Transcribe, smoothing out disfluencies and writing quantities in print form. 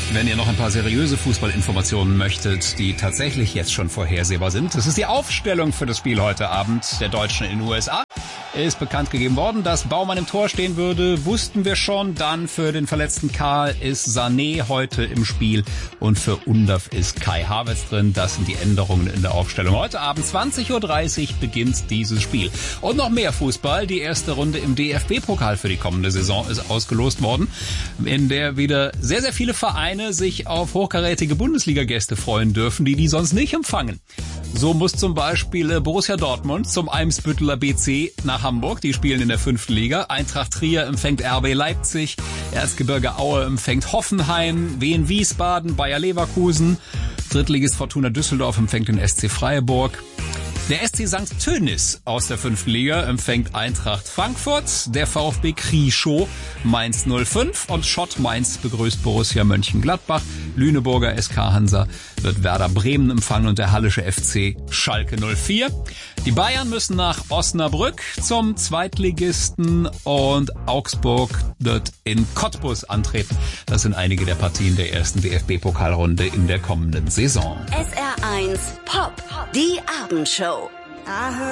Wenn ihr noch ein paar seriöse Fußballinformationen möchtet, die tatsächlich jetzt schon vorhersehbar sind, das ist die Aufstellung für das Spiel heute Abend der Deutschen in den USA. Ist bekannt gegeben worden, dass Baumann im Tor stehen würde, wussten wir schon. Dann für den verletzten Karl ist Sané heute im Spiel und für Undav ist Kai Havertz drin. Das sind die Änderungen in der Aufstellung. Heute Abend 20.30 Uhr beginnt dieses Spiel. Und noch mehr Fußball. Die erste Runde im DFB-Pokal für die kommende Saison ist ausgelost worden, in der wieder sehr, sehr viele Vereine sich auf hochkarätige Bundesliga-Gäste freuen dürfen, die sonst nicht empfangen. So muss zum Beispiel Borussia Dortmund zum Eimsbütteler BC nach Hamburg. Die spielen in der 5. Liga. Eintracht Trier empfängt RB Leipzig. Erzgebirge Aue empfängt Hoffenheim. Wien Wiesbaden, Bayer Leverkusen. Drittligist Fortuna Düsseldorf empfängt den SC Freiburg. Der SC St. Tönnies aus der 5. Liga empfängt Eintracht Frankfurt, der VfB Krieschow Mainz 05 und Schott Mainz begrüßt Borussia Mönchengladbach. Lüneburger SK Hansa wird Werder Bremen empfangen und der Hallische FC Schalke 04. Die Bayern müssen nach Osnabrück zum Zweitligisten und Augsburg wird in Cottbus antreten. Das sind einige der Partien der ersten DFB-Pokalrunde in der kommenden Saison. SR1 Pop, die Abendshow.